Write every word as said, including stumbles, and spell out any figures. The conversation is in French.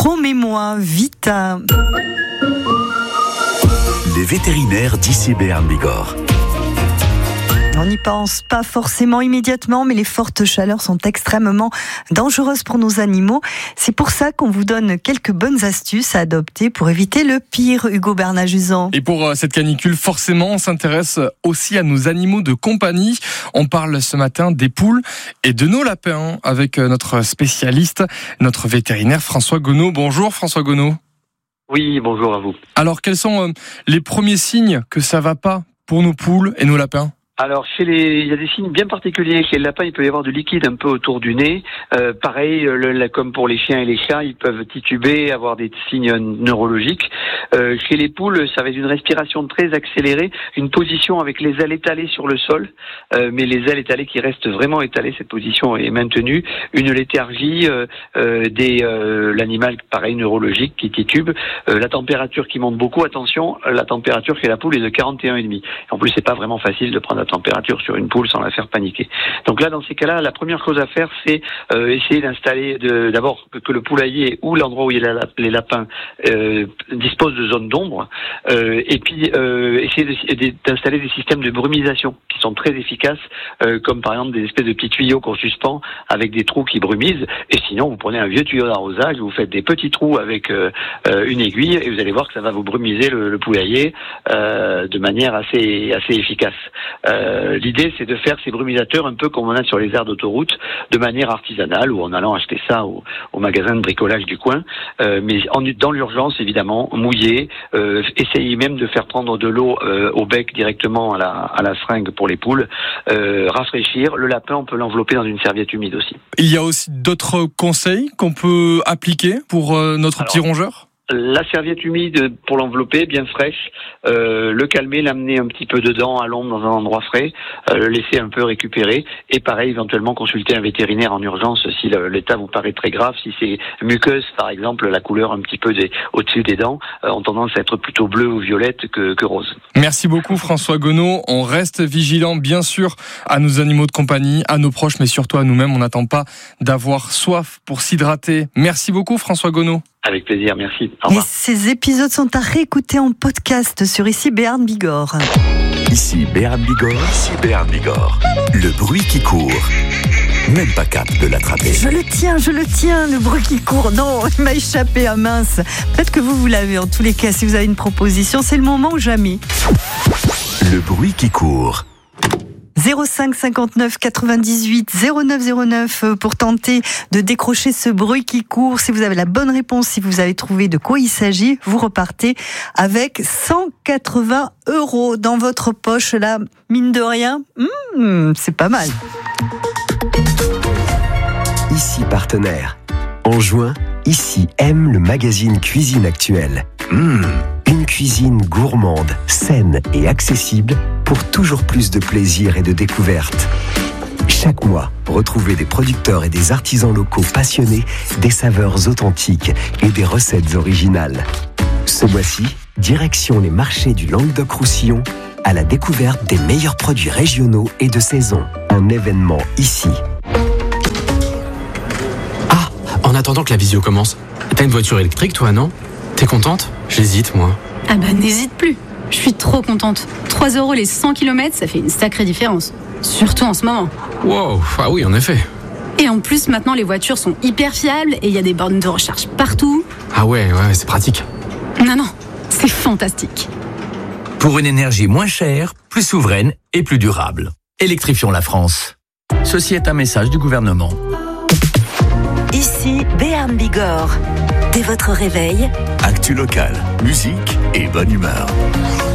Promets-moi, Vita. Les vétérinaires d'I C Béarn Bigorre. On n'y pense pas forcément immédiatement, mais les fortes chaleurs sont extrêmement dangereuses pour nos animaux. C'est pour ça qu'on vous donne quelques bonnes astuces à adopter pour éviter le pire, Hugo Bernard-Juzan. Et pour euh, cette canicule, forcément, on s'intéresse aussi à nos animaux de compagnie. On parle ce matin des poules et de nos lapins avec notre spécialiste, notre vétérinaire François Gonneau. Bonjour François Gonneau. Oui, bonjour à vous. Alors, quels sont euh, les premiers signes que ça va pas pour nos poules et nos lapins ? Alors, chez les, il y a des signes bien particuliers. Chez le lapin, il peut y avoir du liquide un peu autour du nez. Euh, pareil, le, le, comme pour les chiens et les chats, ils peuvent tituber, avoir des signes neurologiques. Euh, chez les poules, ça va être une respiration très accélérée, une position avec les ailes étalées sur le sol, euh, mais les ailes étalées qui restent vraiment étalées, cette position est maintenue. Une léthargie, euh, euh, des, euh, l'animal, pareil, neurologique, qui titube. Euh, la température qui monte beaucoup. Attention, la température chez la poule est de quarante et un virgule cinq. En plus, c'est pas vraiment facile de prendre la température sur une poule sans la faire paniquer. Donc là, dans ces cas-là, la première chose à faire, c'est euh, essayer d'installer, de, d'abord que, que le poulailler ou l'endroit où il y a la, les lapins euh, dispose de zones d'ombre, euh, et puis euh, essayer de, de, d'installer des systèmes de brumisation qui sont très efficaces, euh, comme par exemple des espèces de petits tuyaux qu'on suspend avec des trous qui brumisent. Et sinon, vous prenez un vieux tuyau d'arrosage, vous faites des petits trous avec euh, euh, une aiguille, et vous allez voir que ça va vous brumiser le, le poulailler euh, de manière assez assez efficace. Euh, l'idée, c'est de faire ces brumisateurs un peu comme on a sur les aires d'autoroute, de manière artisanale, ou en allant acheter ça au, au magasin de bricolage du coin, euh, mais en, dans l'urgence, évidemment, mouillé, euh, essayez même de faire prendre de l'eau euh, au bec directement à la, à la seringue pour les poules, euh, rafraîchir. Le lapin, on peut l'envelopper dans une serviette humide aussi. Il y a aussi d'autres conseils qu'on peut appliquer pour euh, notre Alors, petit rongeur ? La serviette humide pour l'envelopper, bien fraîche, euh, le calmer, l'amener un petit peu dedans, à l'ombre, dans un endroit frais, euh, le laisser un peu récupérer, et pareil, éventuellement consulter un vétérinaire en urgence si le, l'état vous paraît très grave. Si c'est muqueuse, par exemple, la couleur un petit peu des, au-dessus des dents, euh, ont tendance à être plutôt bleue ou violette que, que rose. Merci beaucoup François Gonneau. On reste vigilant, bien sûr, à nos animaux de compagnie, à nos proches, mais surtout à nous-mêmes. On n'attend pas d'avoir soif pour s'hydrater. Merci beaucoup François Gonneau. Avec plaisir, merci. Au Et revoir. ces épisodes sont à réécouter en podcast sur I C Béarn Bigorre. Ici Béarn Bigorre, ici Béarn Bigorre. Le bruit qui court. Même pas cap de l'attraper. Je le tiens, je le tiens, le bruit qui court. Non, il m'a échappé, à mince. Peut-être que vous, vous l'avez. En tous les cas, si vous avez une proposition, c'est le moment ou jamais. Le bruit qui court. zéro cinq cinquante-neuf quatre-vingt-dix-huit zéro neuf zéro neuf pour tenter de décrocher ce bruit qui court. Si vous avez la bonne réponse, si vous avez trouvé de quoi il s'agit, vous repartez avec cent quatre-vingts euros dans votre poche. Là, mine de rien, mmh, c'est pas mal. Ici partenaire. En juin, Ici aime le magazine Cuisine Actuelle. Mmh, une cuisine gourmande, saine et accessible pour toujours plus de plaisir et de découverte. Chaque mois, retrouvez des producteurs et des artisans locaux passionnés, des saveurs authentiques et des recettes originales. Ce mois-ci, direction les marchés du Languedoc-Roussillon à la découverte des meilleurs produits régionaux et de saison. Un événement ici. Ah, en attendant que la visio commence, t'as une voiture électrique toi, non ? T'es contente ? J'hésite, moi. Ah bah n'hésite plus. Je suis trop contente. trois euros les cent kilomètres, ça fait une sacrée différence. Surtout en ce moment. Wow, ah oui, en effet. Et en plus, maintenant, les voitures sont hyper fiables et il y a des bornes de recharge partout. Ah ouais, ouais, c'est pratique. Non, non, c'est fantastique. Pour une énergie moins chère, plus souveraine et plus durable. Électrifions la France. Ceci est un message du gouvernement. Ici Béarn Bigorre. Dès votre réveil, actu local, musique et bonne humeur.